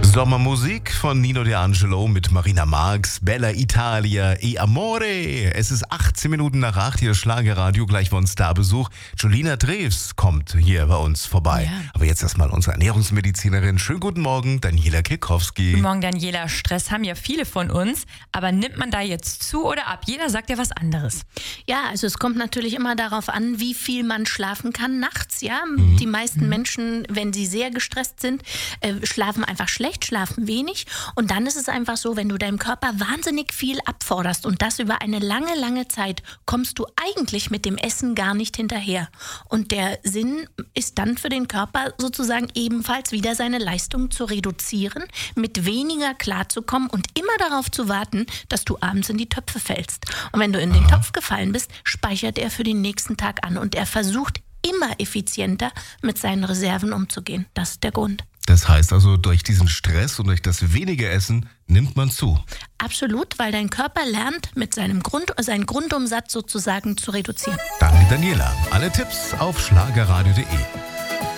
Sommermusik von Nino D'Angelo mit Marina Marx, Bella Italia e Amore. Es ist 18 Minuten nach 8, hier Schlagerradio, gleich bei uns Starbesuch. Julina Drews kommt hier bei uns vorbei. Ja. Aber jetzt erstmal unsere Ernährungsmedizinerin. Schönen guten Morgen, Daniela Kirkowski. Guten Morgen, Daniela. Stress haben ja viele von uns, aber nimmt man da jetzt zu oder ab? Jeder sagt ja was anderes. Ja, also es kommt natürlich immer darauf an, wie viel man schlafen kann nachts. Ja, die meisten Menschen, wenn sie sehr gestresst sind, schlafen einfach schlecht, schlafen wenig. Und dann ist es einfach so, wenn du deinem Körper wahnsinnig viel abforderst und das über eine lange, lange Zeit, kommst du eigentlich mit dem Essen gar nicht hinterher. Und der Sinn ist dann für den Körper sozusagen ebenfalls wieder seine Leistung zu reduzieren, mit weniger klarzukommen und immer darauf zu warten, dass du abends in die Töpfe fällst. Und wenn du in den Topf gefallen bist, speichert er für den nächsten Tag an und er versucht immer effizienter mit seinen Reserven umzugehen. Das ist der Grund. Das heißt also, durch diesen Stress und durch das wenige Essen nimmt man zu. Absolut, weil dein Körper lernt, mit seinen Grundumsatz sozusagen zu reduzieren. Danke, Daniela. Alle Tipps auf schlagerradio.de.